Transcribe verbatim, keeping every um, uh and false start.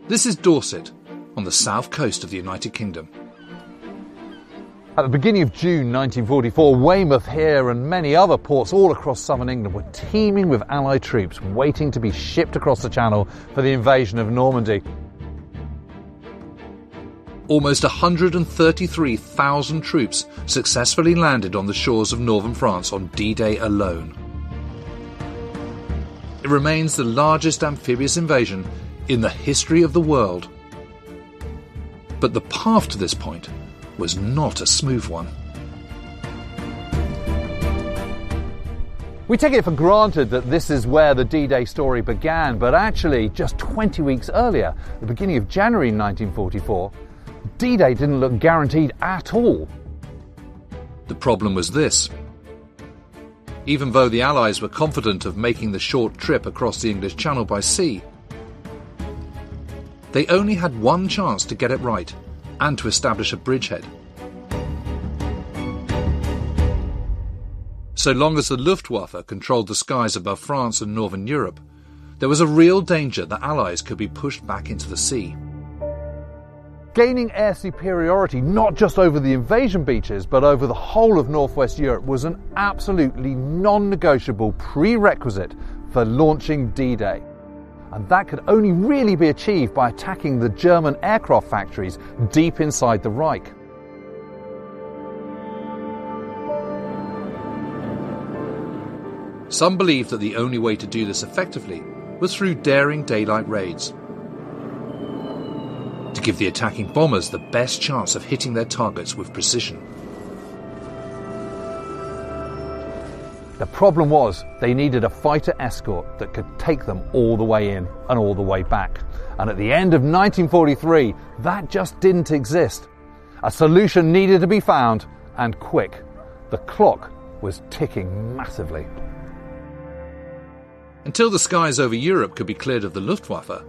This is Dorset, on the south coast of the United Kingdom. At the beginning of June nineteen forty-four, Weymouth here and many other ports all across southern England were teeming with Allied troops waiting to be shipped across the Channel for the invasion of Normandy. Almost one hundred thirty-three thousand troops successfully landed on the shores of northern France on D-Day alone. It remains the largest amphibious invasion in the history of the world. But the path to this point was not a smooth one. We take it for granted that this is where the D-Day story began, but actually just twenty weeks earlier, the beginning of January nineteen forty-four, D-Day didn't look guaranteed at all. The problem was this. Even though the Allies were confident of making the short trip across the English Channel by sea, they only had one chance to get it right and to establish a bridgehead. So long as the Luftwaffe controlled the skies above France and northern Europe, there was a real danger the Allies could be pushed back into the sea. Gaining air superiority not just over the invasion beaches but over the whole of northwest Europe was an absolutely non-negotiable prerequisite for launching D-Day. And that could only really be achieved by attacking the German aircraft factories deep inside the Reich. Some believed that the only way to do this effectively was through daring daylight raids, to give the attacking bombers the best chance of hitting their targets with precision. The problem was they needed a fighter escort that could take them all the way in and all the way back. And at the end of nineteen forty-three, that just didn't exist. A solution needed to be found, and quick. The clock was ticking massively. Until the skies over Europe could be cleared of the Luftwaffe,